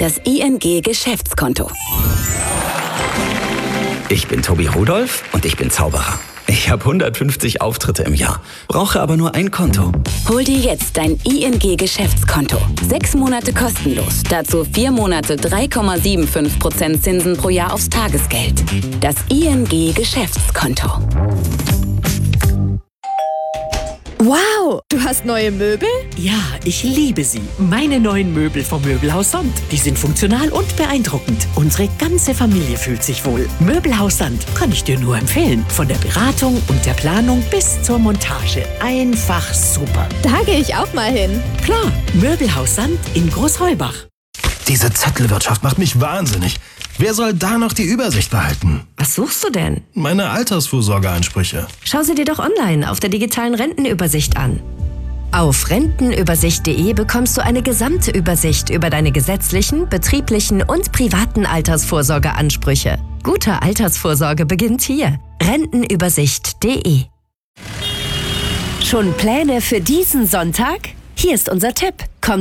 das ING Geschäftskonto. Ich bin Tobi Rudolph und ich bin Zauberer. Ich habe 150 Auftritte im Jahr, brauche aber nur ein Konto. Hol dir jetzt dein ING Geschäftskonto. 6 Monate kostenlos. Dazu 4 Monate 3,75% Zinsen pro Jahr aufs Tagesgeld. Das ING Geschäftskonto. Wow, du hast neue Möbel? Ja, ich liebe sie. Meine neuen Möbel vom Möbelhaus Sand. Die sind funktional und beeindruckend. Unsere ganze Familie fühlt sich wohl. Möbelhaus Sand kann ich dir nur empfehlen. Von der Beratung und der Planung bis zur Montage. Einfach super. Da gehe ich auch mal hin. Klar, Möbelhaus Sand in Großheubach. Diese Zettelwirtschaft macht mich wahnsinnig. Wer soll da noch die Übersicht behalten? Was suchst du denn? Meine Altersvorsorgeansprüche. Schau sie dir doch online auf der digitalen Rentenübersicht an. Auf rentenübersicht.de bekommst du eine gesamte Übersicht über deine gesetzlichen, betrieblichen und privaten Altersvorsorgeansprüche. Gute Altersvorsorge beginnt hier. Rentenübersicht.de. Schon Pläne für diesen Sonntag? Hier ist unser Tipp. Komm